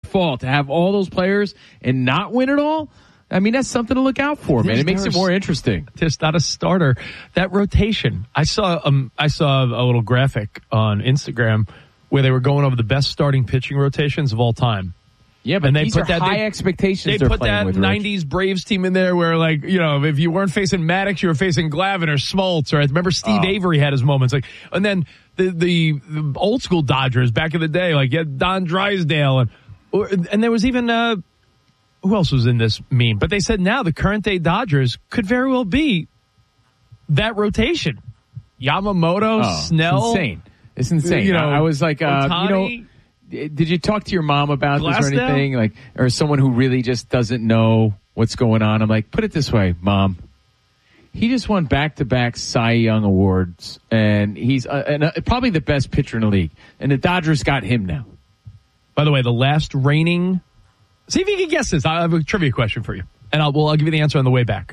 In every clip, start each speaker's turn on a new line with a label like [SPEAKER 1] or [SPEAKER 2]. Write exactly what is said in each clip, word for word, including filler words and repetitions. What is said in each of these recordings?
[SPEAKER 1] fall to have all those players and not win it all. I mean, that's something to look out for, man. It makes it more interesting.
[SPEAKER 2] Just not a starter. That rotation. I saw um, I saw a little graphic on Instagram where they were going over the best starting pitching rotations of all time.
[SPEAKER 1] Yeah, but
[SPEAKER 2] and they
[SPEAKER 1] these
[SPEAKER 2] put
[SPEAKER 1] are
[SPEAKER 2] that,
[SPEAKER 1] high
[SPEAKER 2] they,
[SPEAKER 1] expectations.
[SPEAKER 2] They put that
[SPEAKER 1] with,
[SPEAKER 2] nineties Braves team in there where, like, you know, if you weren't facing Maddox, you were facing Glavine or Smoltz. Or I remember Steve oh. Avery had his moments. Like, and then the, the the old school Dodgers back in the day, like you had Don Drysdale, and or, and there was even uh, who else was in this meme? But they said now the current day Dodgers could very well be that rotation. Yamamoto,
[SPEAKER 1] oh,
[SPEAKER 2] Snell,
[SPEAKER 1] it's insane. It's insane.
[SPEAKER 2] You know,
[SPEAKER 1] I was like, uh,
[SPEAKER 2] Ohtani,
[SPEAKER 1] you know. Did you talk to your mom about
[SPEAKER 2] Glassdale?
[SPEAKER 1] this or anything? Like, or someone who really just doesn't know what's going on? I'm like, put it this way, Mom. He just won back-to-back Cy Young awards, and he's uh, and, uh, probably the best pitcher in the league. And the Dodgers got him now.
[SPEAKER 2] By the way, the last reigning. See if you can guess this. I have a trivia question for you, and I'll well, I'll give you the answer on the way back.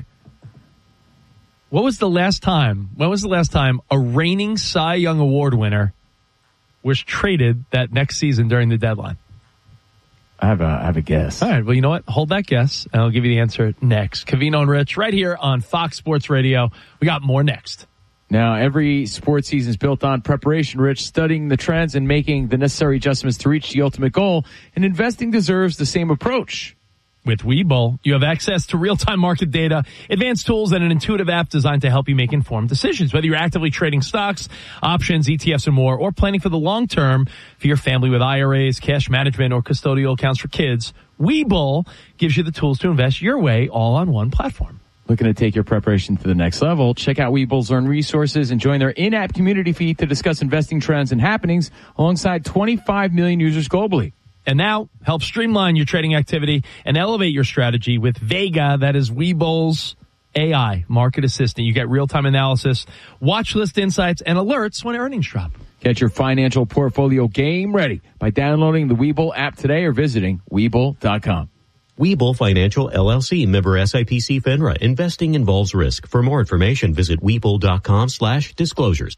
[SPEAKER 2] What was the last time? When was the last time a reigning Cy Young Award winner was traded that next season during the deadline?
[SPEAKER 1] I have a, I have a guess.
[SPEAKER 2] All right. Well, you know what? Hold that guess, and I'll give you the answer next. Covino and Rich right here on Fox Sports Radio. We got more next.
[SPEAKER 1] Now, every sports season is built on preparation, Rich, studying the trends and making the necessary adjustments to reach the ultimate goal. And investing deserves the same approach.
[SPEAKER 2] With Webull, you have access to real-time market data, advanced tools, and an intuitive app designed to help you make informed decisions. Whether you're actively trading stocks, options, E T Fs, or more, or planning for the long term for your family with I R As, cash management, or custodial accounts for kids, Webull gives you the tools to invest your way all on one platform.
[SPEAKER 1] Looking to take your preparation to the next level? Check out Webull's Learn resources and join their in-app community feed to discuss investing trends and happenings alongside twenty-five million users globally.
[SPEAKER 2] And now, help streamline your trading activity and elevate your strategy with Vega. That is Webull's A I market assistant. You get real-time analysis, watch list insights, and alerts when earnings drop.
[SPEAKER 1] Get your financial portfolio game ready by downloading the Webull app today or visiting Webull dot com.
[SPEAKER 3] Webull Financial, L L C, member S I P C FINRA. Investing involves risk. For more information, visit Webull dot com slash disclosures.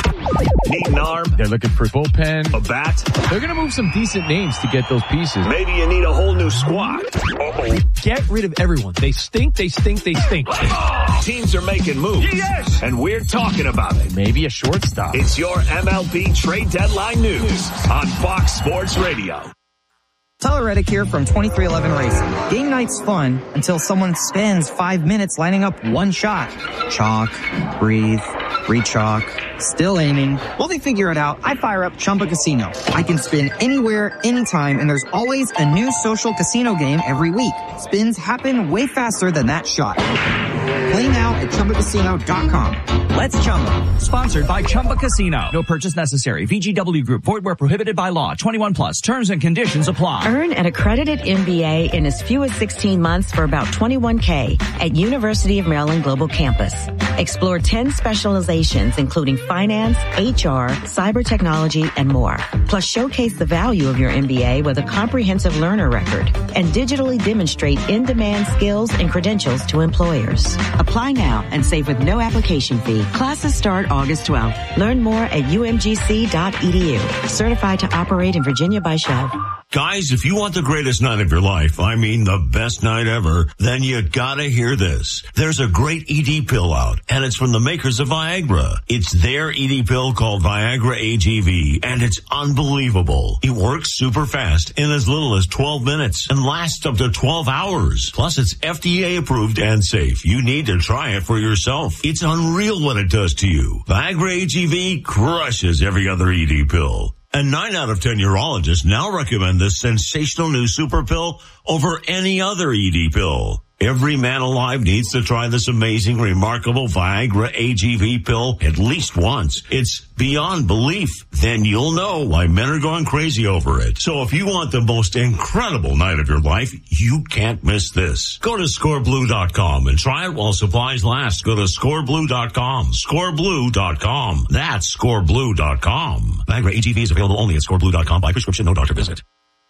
[SPEAKER 4] Need an arm?
[SPEAKER 1] They're looking for bullpen.
[SPEAKER 4] A bat?
[SPEAKER 1] They're going to move some decent names to get those pieces.
[SPEAKER 4] Maybe you need a whole new squad. Uh-oh.
[SPEAKER 2] Get rid of everyone. They stink, they stink, they stink.
[SPEAKER 4] Oh, teams are making moves. Yes! And we're talking about it.
[SPEAKER 1] Maybe a shortstop.
[SPEAKER 4] It's your M L B trade deadline news on Fox Sports Radio.
[SPEAKER 5] Tyler Reddick here from twenty-three eleven Racing. Game night's fun until someone spends five minutes lining up one shot. Chalk, breathe, re-chalk, still aiming. While they figure it out, I fire up Chumba Casino. I can spin anywhere, anytime, and there's always a new social casino game every week. Spins happen way faster than that shot. Play now at Chumba Casino dot com.
[SPEAKER 6] Let's Chumba. Sponsored by Chumba Casino. No purchase necessary. V G W Group. Void where prohibited by law. twenty-one plus. Terms and conditions apply.
[SPEAKER 7] Earn an accredited M B A in as few as sixteen months for about twenty-one K at University of Maryland Global Campus. Explore ten specializations, including finance, H R, cyber technology, and more. Plus, showcase the value of your M B A with a comprehensive learner record and digitally demonstrate in-demand skills and credentials to employers. Apply now and save with no application fee. Classes start August twelfth. Learn more at U M G C dot E D U. Certified to operate in Virginia by Shell.
[SPEAKER 8] Guys, if you want the greatest night of your life, I mean the best night ever, then you gotta hear this. There's a great E D pill out, and it's from the makers of Viagra. It's their E D pill called Viagra A G V, and it's unbelievable. It works super fast in as little as twelve minutes and lasts up to twelve hours. Plus, it's F D A approved and safe. You need to try it for yourself. It's unreal what it does to you. Viagra A G V crushes every other E D pill. And nine out of ten urologists now recommend this sensational new super pill over any other E D pill. Every man alive needs to try this amazing, remarkable Viagra A G V pill at least once. It's beyond belief. Then you'll know why men are going crazy over it. So if you want the most incredible night of your life, you can't miss this. Go to score blue dot com and try it while supplies last. Go to score blue dot com. score blue dot com. That's score blue dot com. Viagra A G V is available only at score blue dot com by prescription, no doctor visit.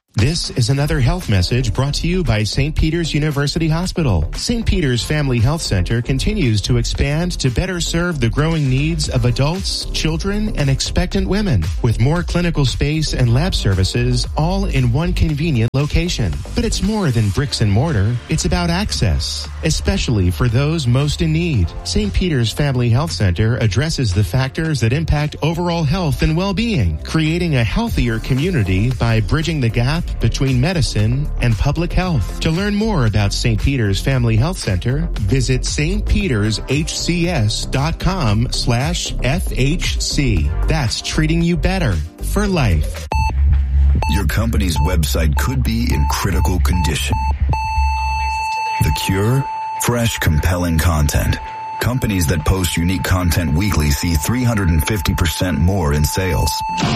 [SPEAKER 9] This is another health message brought to you by Saint Peter's University Hospital. Saint Peter's Family Health Center continues to expand to better serve the growing needs of adults, children, and expectant women with more clinical space and lab services all in one convenient location. But it's more than bricks and mortar. It's about access, especially for those most in need. Saint Peter's Family Health Center addresses the factors that impact overall health and well-being, creating a healthier community by bridging the gap between medicine and public health. To learn more about Saint Peter's Family Health Center, visit stpetershcs.com slash FHC. That's treating you better for life.
[SPEAKER 10] Your company's website could be in critical condition. The cure? Fresh, compelling content. Companies that post unique content weekly see three hundred fifty percent more in sales.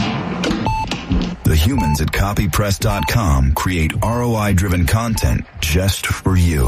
[SPEAKER 10] The humans at copy press dot com create R O I-driven content just for you.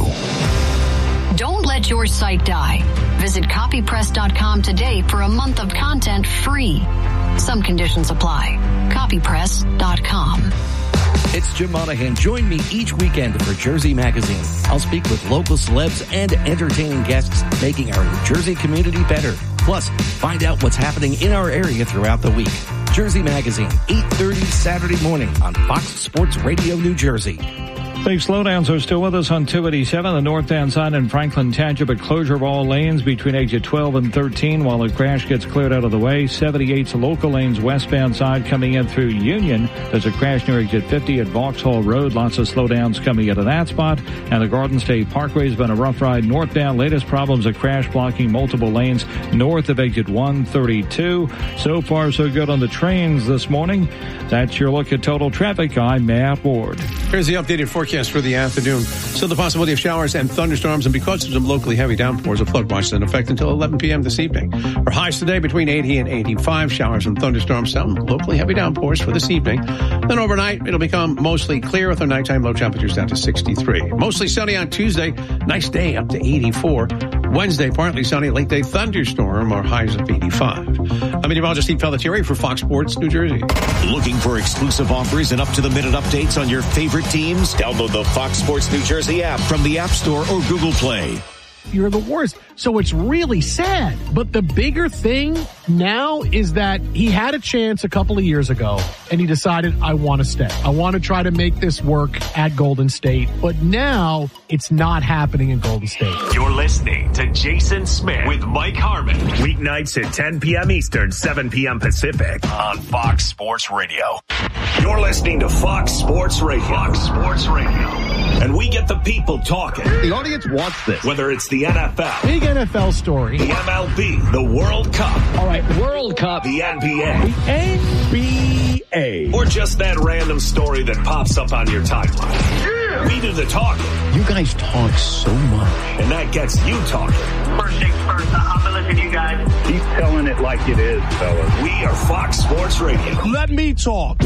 [SPEAKER 11] Don't let your site die. Visit copy press dot com today for a month of content free. Some conditions apply. copy press dot com.
[SPEAKER 12] It's Jim Monahan. Join me each weekend for Jersey Magazine. I'll speak with local celebs and entertaining guests, making our New Jersey community better. Plus, find out what's happening in our area throughout the week. Jersey Magazine, eight thirty Saturday morning on Fox Sports Radio, New Jersey.
[SPEAKER 13] Big slowdowns are still with us on two eighty-seven, the northbound side in Franklin Township, but closure of all lanes between exit twelve and thirteen while the crash gets cleared out of the way. seventy-eight's local lanes westbound side coming in through Union. There's a crash near exit fifty at Vauxhall Road. Lots of slowdowns coming into that spot. And the Garden State Parkway has been a rough ride northbound. Latest problems, a crash blocking multiple lanes north of exit one thirty-two. So far, so good on the trains this morning. That's your look at total traffic. I'm Matt Ward.
[SPEAKER 14] Here's the updated forecast for the afternoon. Still the possibility of showers and thunderstorms, and because of some locally heavy downpours, a flood watch is in effect until eleven p.m. this evening. For highs today between eighty and eighty-five, showers and thunderstorms, some locally heavy downpours for this evening. Then overnight, it'll become mostly clear with our nighttime low temperatures down to sixty-three. Mostly sunny on Tuesday, nice day up to eighty-four. Wednesday, partly sunny, late day thunderstorm, or highs of eighty-five. I'm meteorologist Steve Pelletieri for Fox Sports New Jersey.
[SPEAKER 15] Looking for exclusive offers and up-to-the-minute updates on your favorite teams? Download the Fox Sports New Jersey app from the App Store or Google Play.
[SPEAKER 16] You're the worst. So it's really sad. But the bigger thing now is that he had a chance a couple of years ago and he decided, I want to stay. I want to try to make this work at Golden State. But now it's not happening in Golden State.
[SPEAKER 4] You're listening to Jason Smith with Mike Harmon. Weeknights at ten p.m. Eastern, seven p.m. Pacific on Fox Sports Radio. You're listening to Fox Sports Radio. Fox Sports Radio. And we get the people talking.
[SPEAKER 17] The audience wants this.
[SPEAKER 4] Whether it's the N F L.
[SPEAKER 16] Big N F L story.
[SPEAKER 4] The M L B. The World Cup.
[SPEAKER 16] All right, World Cup.
[SPEAKER 4] The N B A.
[SPEAKER 16] The N B A.
[SPEAKER 4] Or just that random story that pops up on your timeline. Yeah. We do the talking.
[SPEAKER 17] You guys talk so much.
[SPEAKER 4] And that gets you talking.
[SPEAKER 18] First things first, I'm going to listen to you guys.
[SPEAKER 19] Keep telling it like it is, fellas.
[SPEAKER 4] We are Fox Sports Radio.
[SPEAKER 16] Let me talk.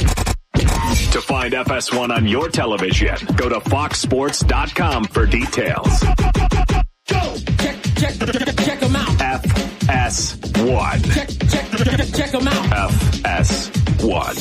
[SPEAKER 4] To find F S one on your television, go to fox sports dot com for details.
[SPEAKER 20] Go! Check, check, check, check them out.
[SPEAKER 4] F S one.
[SPEAKER 20] Check, check, check, check them out.
[SPEAKER 4] F S one.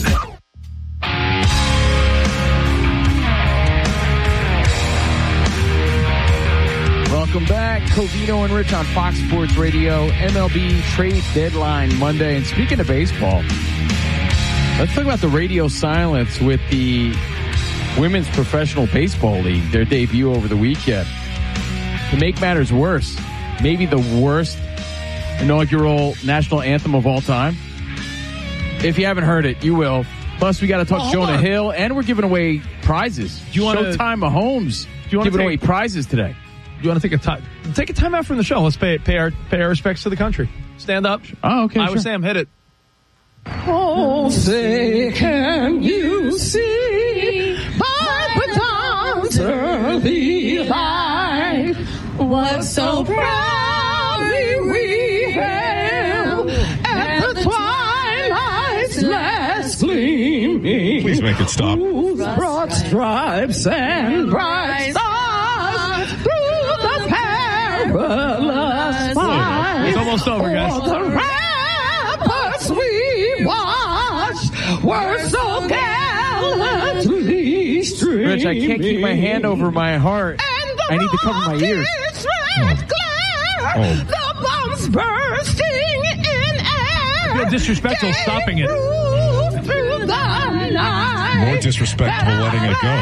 [SPEAKER 1] Welcome back. Covino and Rich on Fox Sports Radio. M L B trade deadline Monday. And speaking of baseball, let's talk about the radio silence with the Women's Professional Baseball League, their debut over the weekend. To make matters worse, maybe the worst inaugural national anthem of all time. If you haven't heard it, you will. Plus, we got to talk oh, Jonah on. Hill, and we're giving away prizes.
[SPEAKER 2] Do you want
[SPEAKER 1] Showtime Mahomes giving take, away prizes today.
[SPEAKER 2] Do you want to take a time take a time out from the show? Let's pay pay our pay our respects to the country. Stand up.
[SPEAKER 1] Oh, okay.
[SPEAKER 2] I
[SPEAKER 1] sure.
[SPEAKER 2] was Sam. Hit it.
[SPEAKER 20] Oh, say, can you see by the dawn's early light what so proudly we hailed at the twilight's last gleaming?
[SPEAKER 2] Please make it stop.
[SPEAKER 20] Broad stripes and bright stars through the perilous fight.
[SPEAKER 2] It's almost over, guys.
[SPEAKER 20] We watched were so gallantly
[SPEAKER 1] Rich, I can't keep my hand over my heart. I need to cover my ears.
[SPEAKER 20] Oh. The bombs bursting in air.
[SPEAKER 2] Feel disrespectful stopping it.
[SPEAKER 21] More disrespectful letting it go.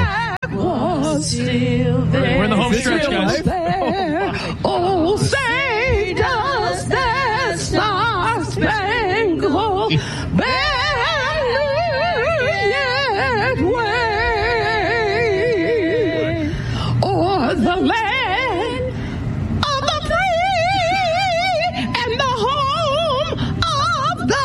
[SPEAKER 2] We're in the home stretch, guys.
[SPEAKER 20] Oh, say does that star-spangled banner yet wave o'er the land of the free and the home of the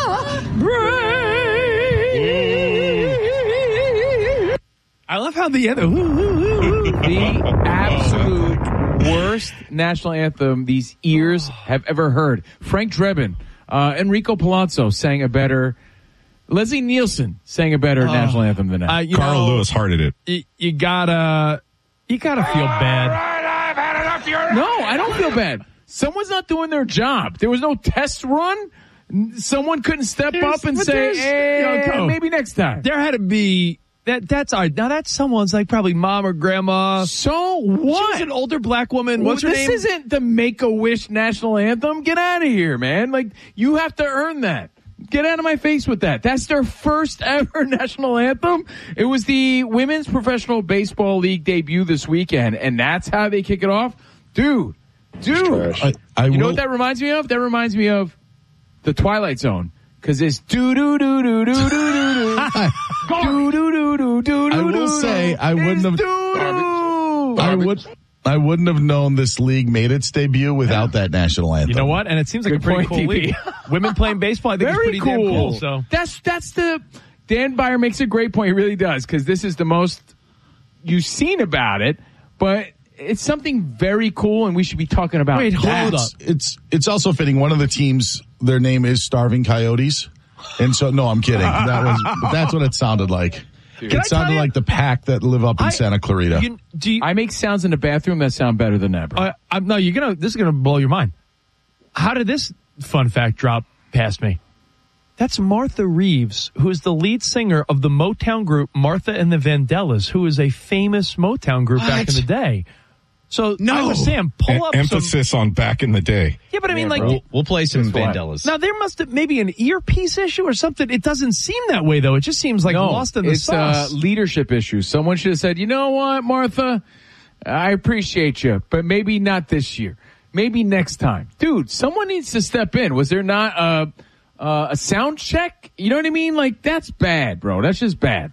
[SPEAKER 20] brave.
[SPEAKER 2] I love how the end.
[SPEAKER 1] The absolute worst national anthem these ears have ever heard. Frank Drebin, uh, Enrico Palazzo sang a better. Leslie Nielsen sang a better uh, national anthem than that.
[SPEAKER 2] Uh,
[SPEAKER 21] Carl
[SPEAKER 2] know,
[SPEAKER 21] Lewis hearted it.
[SPEAKER 2] You, you gotta, you gotta feel bad.
[SPEAKER 1] No, I don't feel bad. Someone's not doing their job. There was no test run. Someone couldn't step there's, up and say, "Hey, you know, maybe next time."
[SPEAKER 2] There had to be. That that's all right. Now that's someone's like probably mom or grandma.
[SPEAKER 1] So what?
[SPEAKER 2] She's an older black woman. What's
[SPEAKER 1] well,
[SPEAKER 2] her
[SPEAKER 1] this
[SPEAKER 2] name?
[SPEAKER 1] This isn't the Make-A-Wish national anthem. Get out of here, man. Like, you have to earn that. Get out of my face with that. That's their first ever national anthem. It was the Women's Professional Baseball League debut this weekend, and that's how they kick it off. Dude, dude.
[SPEAKER 21] I, I
[SPEAKER 1] you
[SPEAKER 21] will...
[SPEAKER 1] know what that reminds me of? That reminds me of the Twilight Zone. Because it's do do do do do do do do do do do do.
[SPEAKER 21] I will say I wouldn't have. I would. I wouldn't have known this league made its debut without that national anthem.
[SPEAKER 2] You know what? And it seems like Good a pretty cool league. Women playing baseball, I think,
[SPEAKER 1] Very
[SPEAKER 2] is pretty
[SPEAKER 1] cool.
[SPEAKER 2] damn cool. So
[SPEAKER 1] that's that's the Dan Byer makes a great point. He really does, because this is the most you've seen about it, but it's something very cool, and we should be talking about.
[SPEAKER 2] Wait, hold
[SPEAKER 21] up. It's it's also fitting. One of the teams, their name is Starving Coyotes, and so no, I'm kidding. That was that's what it sounded like. Dude. It sounded like the pack that live up in I, Santa Clarita.
[SPEAKER 2] You, do you,
[SPEAKER 1] I make sounds in the bathroom that sound better than that, bro.
[SPEAKER 2] Uh, I'm, no, you're gonna. This is gonna blow your mind. How did this fun fact drop past me? That's Martha Reeves, who is the lead singer of the Motown group Martha and the Vandellas, who is a famous Motown group what? back in the day. So
[SPEAKER 21] no,
[SPEAKER 2] I was saying, pull
[SPEAKER 21] a-
[SPEAKER 2] up
[SPEAKER 21] emphasis
[SPEAKER 2] some,
[SPEAKER 21] on back in the day.
[SPEAKER 2] Yeah, but I mean,
[SPEAKER 21] yeah,
[SPEAKER 2] like
[SPEAKER 21] we'll,
[SPEAKER 22] we'll play some Vandellas.
[SPEAKER 2] Now there must have maybe an earpiece issue or something. It doesn't seem that way though. It just seems like
[SPEAKER 1] no,
[SPEAKER 2] lost in the
[SPEAKER 1] it's
[SPEAKER 2] sauce.
[SPEAKER 1] It's a leadership issue. Someone should have said, "You know what, Martha, I appreciate you, but maybe not this year. Maybe next time, dude. Someone needs to step in." Was there not a uh, a sound check? You know what I mean? Like, that's bad, bro. That's just bad.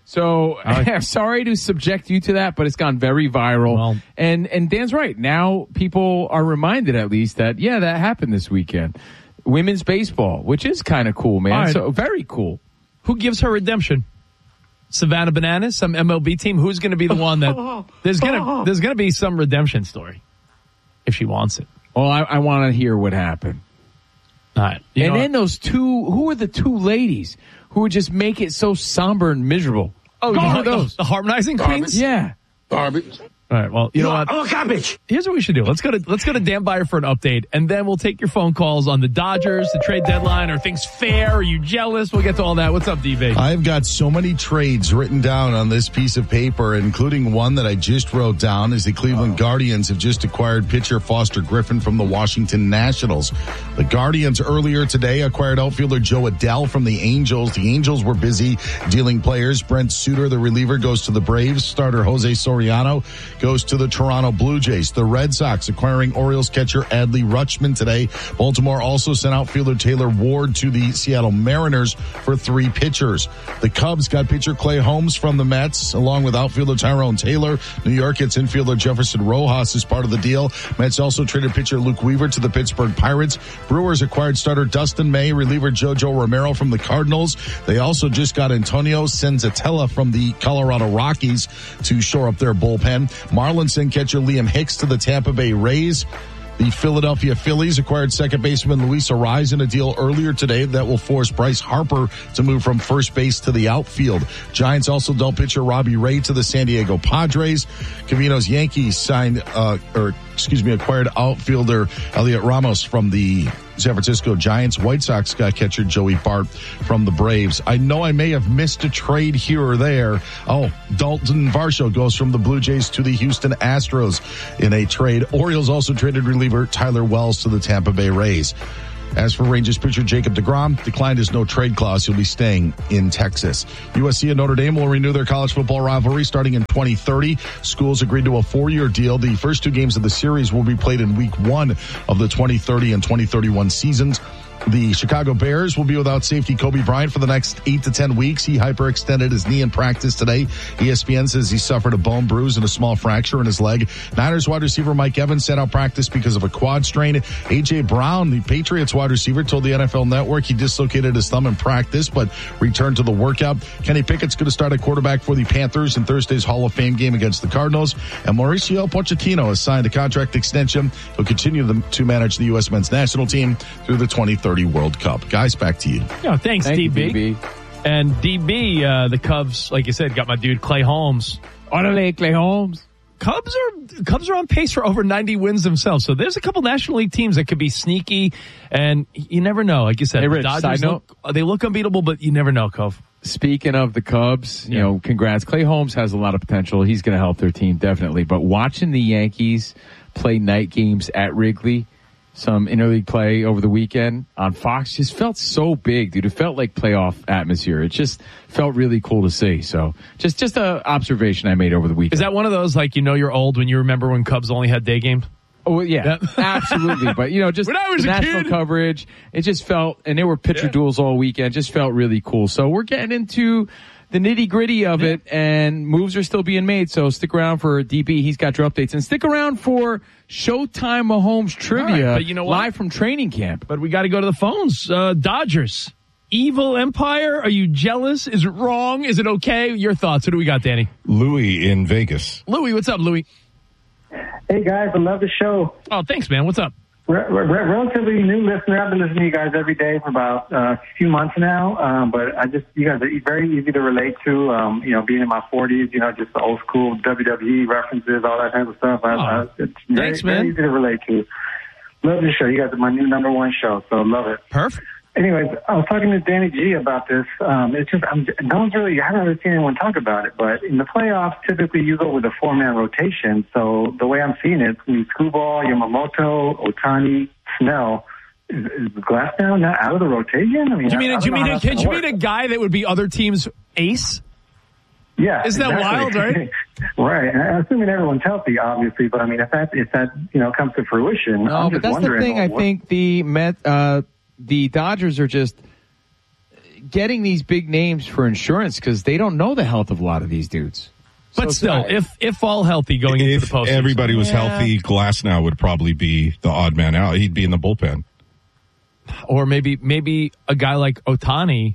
[SPEAKER 1] So I'm sorry to subject you to that, but it's gone very viral. Well, and and Dan's right. Now people are reminded, at least, that yeah, that happened this weekend. Women's baseball, which is kind of cool, man. Right. So very cool.
[SPEAKER 2] Who gives her redemption? Savannah Bananas, some M L B team. Who's going to be the one that there's gonna there's gonna be some redemption story if she wants it.
[SPEAKER 1] Well, I, I want to hear what happened.
[SPEAKER 2] All right. You
[SPEAKER 1] and
[SPEAKER 2] know
[SPEAKER 1] then
[SPEAKER 2] what?
[SPEAKER 1] those two, who are the two ladies who would just make it so somber and miserable?
[SPEAKER 2] Oh,
[SPEAKER 1] Who
[SPEAKER 2] the,
[SPEAKER 1] are those?
[SPEAKER 2] The, the harmonizing queens?
[SPEAKER 1] Yeah.
[SPEAKER 22] Garbage.
[SPEAKER 2] All right, well, you, you know what?
[SPEAKER 22] Oh, garbage.
[SPEAKER 2] Here's what we should do. Let's go to let's go to Dan Byer for an update, and then we'll take your phone calls on the Dodgers, the trade deadline. Are things fair? Are you jealous? We'll get to all that. What's up, D-B?
[SPEAKER 21] I've got so many trades written down on this piece of paper, including one that I just wrote down, as the Cleveland oh. Guardians have just acquired pitcher Foster Griffin from the Washington Nationals. The Guardians earlier today acquired outfielder Joe Adell from the Angels. The Angels were busy dealing players. Brent Suter, the reliever, goes to the Braves. Starter Jose Soriano goes to the Toronto Blue Jays. The Red Sox acquiring Orioles catcher Adley Rutschman today. Baltimore also sent outfielder Taylor Ward to the Seattle Mariners for three pitchers. The Cubs got pitcher Clay Holmes from the Mets, along with outfielder Tyrone Taylor. New York gets infielder Jefferson Rojas as part of the deal. Mets also traded pitcher Luke Weaver to the Pittsburgh Pirates. Brewers acquired starter Dustin May, reliever JoJo Romero from the Cardinals. They also just got Antonio Senzatella from the Colorado Rockies to shore up their bullpen. Marlins sent catcher Liam Hicks to the Tampa Bay Rays. The Philadelphia Phillies acquired second baseman Luis Arraez in a deal earlier today that will force Bryce Harper to move from first base to the outfield. Giants also dealt pitcher Robbie Ray to the San Diego Padres. Cavino's Yankees signed, uh, or excuse me, acquired outfielder Elliot Ramos from the San Francisco Giants. White Sox got catcher Joey Bart from the Braves. I know I may have missed a trade here or there. Oh, Dalton Varsho goes from the Blue Jays to the Houston Astros in a trade. Orioles also traded reliever Tyler Wells to the Tampa Bay Rays. As for Rangers pitcher Jacob deGrom, declined his no-trade clause. He'll be staying in Texas. U S C and Notre Dame will renew their college football rivalry starting in twenty thirty. Schools agreed to a four-year deal. The first two games of the series will be played in week one of the twenty thirty and twenty thirty-one seasons. The Chicago Bears will be without safety Kobe Bryant for the next eight to ten weeks. He hyperextended his knee in practice today. E S P N says he suffered a bone bruise and a small fracture in his leg. Niners wide receiver Mike Evans sat out practice because of a quad strain. A J. Brown, the Patriots wide receiver, told the N F L Network he dislocated his thumb in practice but returned to the workout. Kenny Pickett's going to start at quarterback for the Panthers in Thursday's Hall of Fame game against the Cardinals. And Mauricio Pochettino has signed a contract extension. He'll continue to manage the U S men's national team through the twenty thirty World Cup. Guys, back to you.
[SPEAKER 2] Yeah, thanks,
[SPEAKER 1] Thank
[SPEAKER 2] D B.
[SPEAKER 1] you, D B.
[SPEAKER 2] And D B, uh, the Cubs, like you said, got my dude Clay Holmes.
[SPEAKER 1] Orale, Clay Holmes.
[SPEAKER 2] Cubs are Cubs are on pace for over ninety wins themselves. So there's a couple National League teams that could be sneaky, and you never know. Like you said,
[SPEAKER 1] Hey,
[SPEAKER 2] the
[SPEAKER 1] Rich,
[SPEAKER 2] Dodgers
[SPEAKER 1] side note?
[SPEAKER 2] look, they look unbeatable, but you never know, Cove.
[SPEAKER 1] Speaking of the Cubs, you know, congrats. Clay Holmes has a lot of potential. He's going to help their team, definitely. But watching the Yankees play night games at Wrigley, some interleague play over the weekend on Fox, just felt so big, dude. It felt like playoff atmosphere. It just felt really cool to see. So just just a observation I made over the weekend.
[SPEAKER 2] Is that one of those, like, you know you're old when you remember when Cubs only had day games?
[SPEAKER 1] Oh, yeah, absolutely. But, you know, just
[SPEAKER 2] when I was
[SPEAKER 1] the
[SPEAKER 2] a
[SPEAKER 1] national
[SPEAKER 2] kid.
[SPEAKER 1] coverage, it just felt, and there were pitcher
[SPEAKER 2] Yeah.
[SPEAKER 1] duels all weekend, just felt really cool. So we're getting into the nitty gritty of
[SPEAKER 2] Yeah.
[SPEAKER 1] it, and moves are still being made. So stick around for D B. He's got your updates. And stick around for Showtime Mahomes trivia,
[SPEAKER 2] All right, but you know what?
[SPEAKER 1] live from training camp.
[SPEAKER 2] But we got to go to the phones. Uh, Dodgers. Evil Empire? Are you jealous? Is it wrong? Is it okay? Your thoughts. Who do we got, Danny?
[SPEAKER 3] Louis in Vegas.
[SPEAKER 2] Louis, what's up, Louis?
[SPEAKER 5] Hey, guys, I love the show.
[SPEAKER 2] Oh, thanks, man. What's up?
[SPEAKER 5] Re- re- relatively new listener. I've been listening to you guys every day for about uh, a few months now. Um, but I just, you guys are very easy to relate to. Um, you know, being in my forties, you know, just the old school W W E references, all that type of stuff. I,
[SPEAKER 2] Oh,
[SPEAKER 5] I, it's very,
[SPEAKER 2] thanks, man.
[SPEAKER 5] very easy to relate to. Love the show. You guys are my new number one show, so love it.
[SPEAKER 2] Perfect.
[SPEAKER 5] Anyways, I was talking to Danny G about this. Um, it's just, I'm, no one's really, I haven't really seen anyone talk about it, but in the playoffs, typically you go with a four-man rotation. So the way I'm seeing it, it's going to be Screwball, Yamamoto, Ohtani, Snell. Is, is Glasnow not out of the rotation? I mean,
[SPEAKER 2] Do you mean,
[SPEAKER 5] I, I
[SPEAKER 2] do you
[SPEAKER 5] don't
[SPEAKER 2] mean,
[SPEAKER 5] know
[SPEAKER 2] a,
[SPEAKER 5] how
[SPEAKER 2] do
[SPEAKER 5] that's
[SPEAKER 2] you
[SPEAKER 5] gonna
[SPEAKER 2] mean a
[SPEAKER 5] work.
[SPEAKER 2] guy that would be other teams' ace?
[SPEAKER 5] Yeah.
[SPEAKER 2] Isn't that wild, right?
[SPEAKER 5] Right. And I'm assuming everyone's healthy, obviously, but I mean, if that, if that, you know, comes to fruition,
[SPEAKER 1] No,
[SPEAKER 5] I'm
[SPEAKER 1] but
[SPEAKER 5] just
[SPEAKER 1] that's the
[SPEAKER 5] wondering.
[SPEAKER 1] thing. I
[SPEAKER 5] what-
[SPEAKER 1] think the Met, uh, the Dodgers are just getting these big names for insurance because they don't know the health of a lot of these dudes.
[SPEAKER 2] But
[SPEAKER 1] So
[SPEAKER 2] still,
[SPEAKER 1] it's-
[SPEAKER 2] if if all healthy going into
[SPEAKER 3] If
[SPEAKER 2] the postseason.
[SPEAKER 3] everybody was
[SPEAKER 1] Yeah.
[SPEAKER 3] healthy, Glasnow would probably be the odd man out. He'd be in the bullpen.
[SPEAKER 2] Or maybe maybe a guy like Ohtani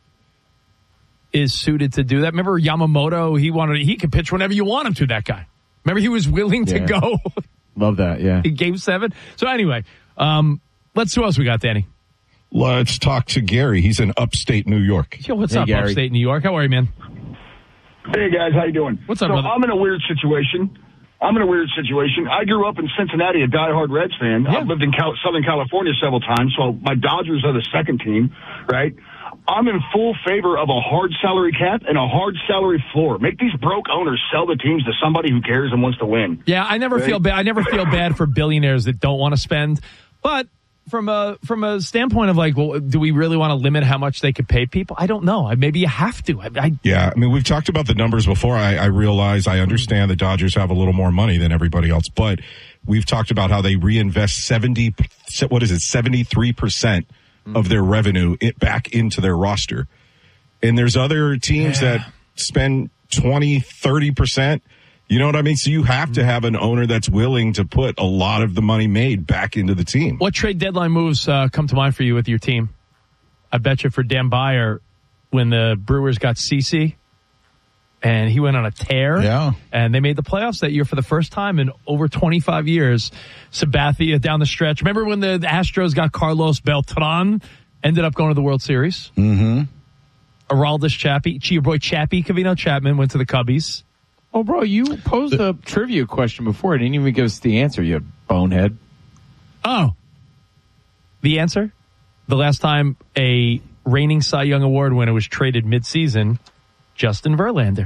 [SPEAKER 2] is suited to do that. Remember Yamamoto, he wanted he could pitch whenever you want him to, that guy. Remember he was willing to
[SPEAKER 1] Yeah.
[SPEAKER 2] go
[SPEAKER 1] Love that, yeah.
[SPEAKER 2] in game seven. So anyway, um, let's see who else we got, Danny.
[SPEAKER 3] Let's talk to Gary. He's in upstate New York.
[SPEAKER 2] Yo, what's
[SPEAKER 1] Hey,
[SPEAKER 2] up,
[SPEAKER 1] Gary.
[SPEAKER 2] upstate New York? How are you, man?
[SPEAKER 23] Hey guys, how you doing?
[SPEAKER 2] What's up,
[SPEAKER 23] so
[SPEAKER 2] brother?
[SPEAKER 23] I'm in a weird situation. I'm in a weird situation. I grew up in Cincinnati, a diehard Reds fan.
[SPEAKER 2] Yeah.
[SPEAKER 23] I've lived in Cal- Southern California several times, so my Dodgers are the second team, right? I'm in full favor of a hard salary cap and a hard salary floor. Make these broke owners sell the teams to somebody who cares and wants to win.
[SPEAKER 2] Yeah, I never
[SPEAKER 23] Right.
[SPEAKER 2] feel bad. I never feel bad for billionaires that don't want to spend. But from a from a standpoint of like, well, do we really want to limit how much they could pay people? I don't know. Maybe you have to. I, I
[SPEAKER 3] Yeah, I mean, we've talked about the numbers before. I, I realize, I understand the Dodgers have a little more money than everybody else, but we've talked about how they reinvest seventy, what is it, seventy-three percent of their revenue it back into their roster. And there's other teams
[SPEAKER 2] Yeah.
[SPEAKER 3] that spend twenty, thirty percent. You know what I mean? So you have to have an owner that's willing to put a lot of the money made back into the team.
[SPEAKER 2] What trade deadline moves uh, come to mind for you with your team? I bet you for Dan Byer, when the Brewers got CeCe, and he went on a tear,
[SPEAKER 21] Yeah.
[SPEAKER 2] and they made the playoffs that year for the first time in over twenty-five years. Sabathia down the stretch. Remember when the Astros got Carlos Beltran, ended up going to the World Series?
[SPEAKER 21] Mm-hmm.
[SPEAKER 2] Aroldis Chappie, your boy Chappie, Cavino Chapman went to the Cubbies.
[SPEAKER 1] Oh, bro, you posed a trivia question before. It didn't even give us the answer, you bonehead.
[SPEAKER 2] Oh. The answer? The last time a reigning Cy Young Award winner was traded midseason, Justin Verlander.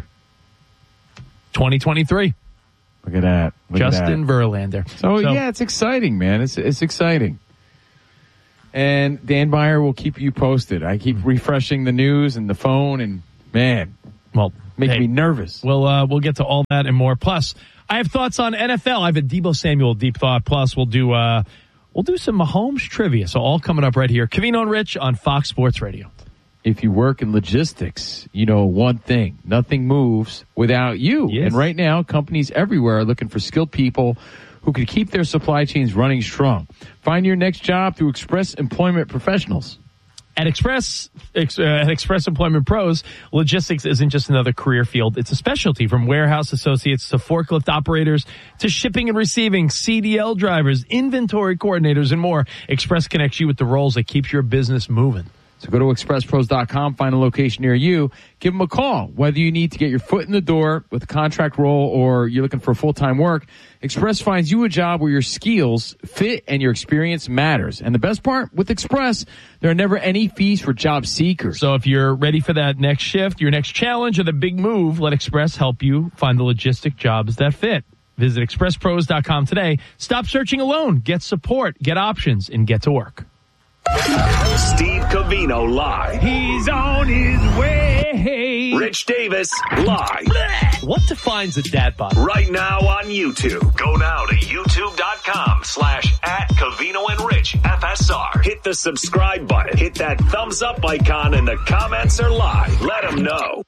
[SPEAKER 2] twenty twenty-three.
[SPEAKER 1] Look at that. Look
[SPEAKER 2] Justin
[SPEAKER 1] at that.
[SPEAKER 2] Verlander.
[SPEAKER 1] So, so, yeah, it's exciting, man. It's it's exciting. And Dan Beyer will keep you posted. I keep refreshing the news and the phone, and, man,
[SPEAKER 2] well,
[SPEAKER 1] make
[SPEAKER 2] hey,
[SPEAKER 1] me nervous.
[SPEAKER 2] We'll, uh, we'll get to all that and more. Plus, I have thoughts on N F L. I have a Deebo Samuel deep thought. Plus, we'll do uh, we'll do some Mahomes trivia. So all coming up right here. Covino and Rich on Fox Sports Radio.
[SPEAKER 1] If you work in logistics, you know one thing. Nothing moves without you.
[SPEAKER 2] Yes.
[SPEAKER 1] And right now, companies everywhere are looking for skilled people who can keep their supply chains running strong. Find your next job through Express Employment Professionals.
[SPEAKER 2] At Express ex, uh, at Express Employment Pros, logistics isn't just another career field. It's a specialty, from warehouse associates to forklift operators to shipping and receiving, C D L drivers, inventory coordinators, and more. Express connects you with the roles that keeps your business moving.
[SPEAKER 1] So go to express pros dot com, find a location near you, give them a call. Whether you need to get your foot in the door with a contract role or you're looking for full-time work, Express finds you a job where your skills fit and your experience matters. And the best part, with Express, there are never any fees for job seekers.
[SPEAKER 2] So if you're ready for that next shift, your next challenge, or the big move, let Express help you find the logistic jobs that fit. Visit express pros dot com today. Stop searching alone. Get support, get options, and get to work.
[SPEAKER 4] Steve Covino live.
[SPEAKER 2] He's on his way.
[SPEAKER 4] Rich Davis live.
[SPEAKER 2] What defines a dad bod?
[SPEAKER 4] Right now on YouTube. Go now to youtube.com slash at Covino and Rich F S R. Hit the subscribe button. Hit that thumbs up icon, and the comments are live. Let them know.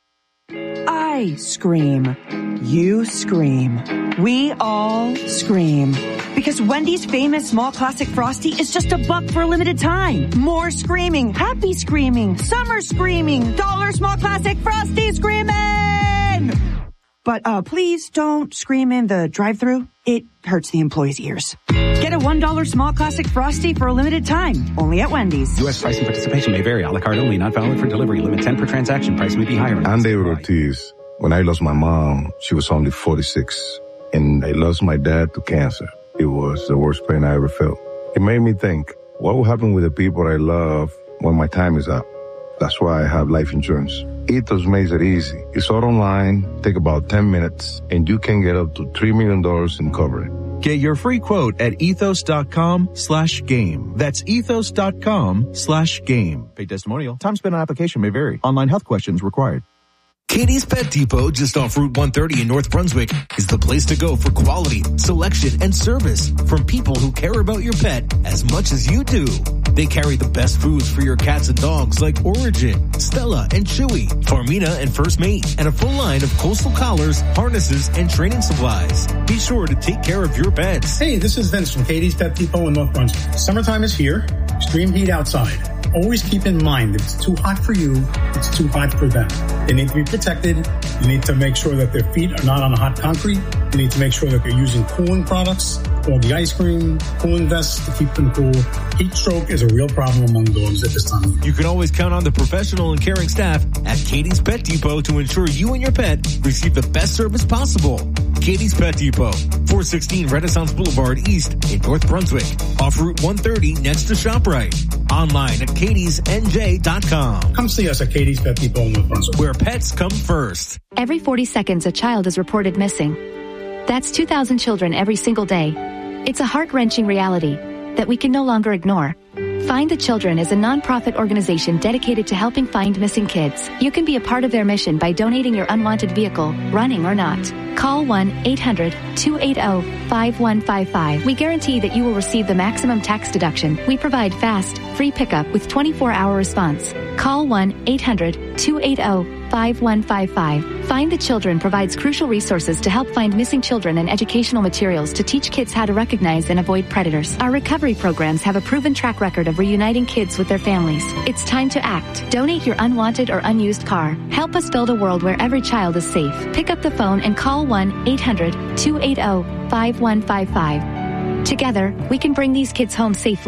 [SPEAKER 6] I scream. You scream. We all scream. Because Wendy's famous small classic Frosty is just a buck for a limited time. More screaming. Happy screaming. Summer screaming. Dollar small classic Frosty screaming. But uh, please don't scream in the drive-thru. It hurts the employees' ears. Get a one dollar small classic Frosty for a limited time. Only at Wendy's.
[SPEAKER 7] U S price and participation may vary. A la carte only. Not valid for delivery. Limit ten per transaction. Price may be higher.
[SPEAKER 8] I'm David Ortiz. When I lost my mom, she was only forty-six. And I lost my dad to cancer. It was the worst pain I ever felt. It made me think, what will happen with the people I love when my time is up? That's why I have life insurance. Ethos makes it easy. It's all online, take about ten minutes, and you can get up to three million dollars in coverage.
[SPEAKER 24] Get your free quote at ethos.com slash game. That's ethos.com slash game. Paid testimonial. Time spent on application may vary. Online health questions required.
[SPEAKER 25] Katie's Pet Depot, just off Route one thirty in North Brunswick, is the place to go for quality, selection, and service from people who care about your pet as much as you do. They carry the best foods for your cats and dogs like Origin, Stella, and Chewy, Farmina, and First Mate, and a full line of coastal collars, harnesses, and training supplies. Be sure to take care of your pets.
[SPEAKER 26] Hey, this is Vince from Katie's Pet Depot in North Brunswick. Summertime is here. Extreme heat outside. Always keep in mind, if it's too hot for you, it's too hot for them. They need to be protected. You need to make sure that their feet are not on the hot concrete. You need to make sure that they're using cooling products, all the ice cream, cooling vests to keep them cool. Heat stroke is a real problem among dogs at this time.
[SPEAKER 25] You can always count on the professional and caring staff at Katie's Pet Depot to ensure you and your pet receive the best service possible. Katie's Pet Depot, four sixteen Renaissance Boulevard East in North Brunswick, off Route one thirty next to ShopRite. Online at katies n j dot com.
[SPEAKER 26] Come see us at Katie's Pet Depot in North Brunswick,
[SPEAKER 25] where pets come first.
[SPEAKER 27] Every forty seconds, a child is reported missing. That's two thousand children every single day. It's a heart-wrenching reality that we can no longer ignore. Find the Children is a non-profit organization dedicated to helping find missing kids. You can be a part of their mission by donating your unwanted vehicle, running or not. Call one eight hundred two eight zero five one five five. We guarantee that you will receive the maximum tax deduction. We provide fast, free pickup with twenty-four hour response. Call one eight hundred two eight zero five one five five. Find the Children provides crucial resources to help find missing children and educational materials to teach kids how to recognize and avoid predators. Our recovery programs have a proven track record of reuniting kids with their families. It's time to act. Donate your unwanted or unused car. Help us build a world where every child is safe. Pick up the phone and call one eight hundred two eight zero five one five five. Together, we can bring these kids home safely.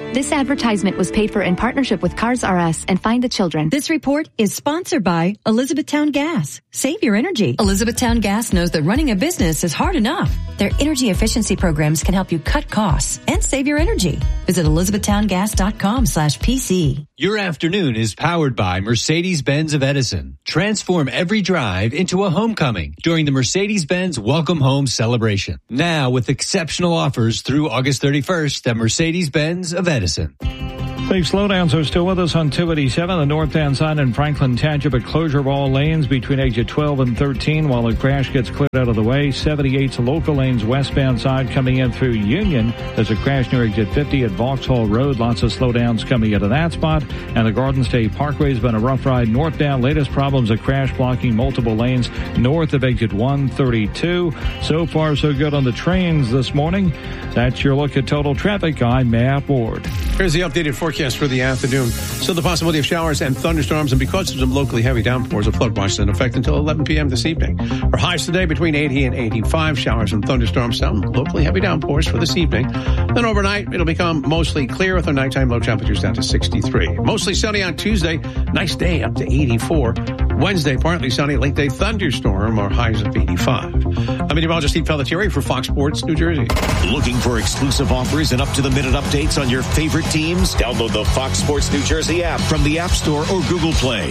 [SPEAKER 27] This advertisement was paid for in partnership with Cars R Us and Find the Children.
[SPEAKER 9] This report is sponsored by Elizabethtown Gas. Save your energy. Elizabethtown Gas knows that running a business is hard enough. Their energy efficiency programs can help you cut costs and save your energy. Visit elizabethtowngas.com slash PC.
[SPEAKER 10] Your afternoon is powered by Mercedes-Benz of Edison. Transform every drive into a homecoming during the Mercedes-Benz Welcome Home celebration. Now with exceptional offers through August thirty-first at Mercedes-Benz of Edison.
[SPEAKER 11] Big slowdowns are still with us on two eighty-seven, the northbound side in Franklin Township, a closure of all lanes between exit twelve and thirteen while the crash gets cleared out of the way. seventy-eight's local lanes westbound side coming in through Union. There's a crash near exit fifty at Vauxhall Road. Lots of slowdowns coming into that spot. And the Garden State Parkway has been a rough ride northbound. Latest problems, a crash blocking multiple lanes north of exit one thirty-two. So far, so good on the trains this morning. That's your look at total traffic. I'm Matt Ward.
[SPEAKER 12] Here's the updated forecast for the afternoon. Still the possibility of showers and thunderstorms, and because of some locally heavy downpours, a flood watch is in effect until eleven p.m. this evening. Our highs today between eighty and eighty-five. Showers and thunderstorms, some locally heavy downpours for this evening. Then overnight, it'll become mostly clear with our nighttime low temperatures down to sixty-three. Mostly sunny on Tuesday. Nice day up to eighty-four. Wednesday, partly sunny. Late day thunderstorm, our highs of eighty-five. I'm meteorologist Steve Pelletieri for Fox Sports New Jersey.
[SPEAKER 4] Looking for exclusive offers and up-to-the-minute updates on your favorite teams? Download the Fox Sports New Jersey app from the App Store or Google Play.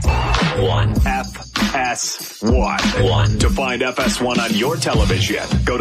[SPEAKER 4] One. F S one. One. To find F S one on your television, go to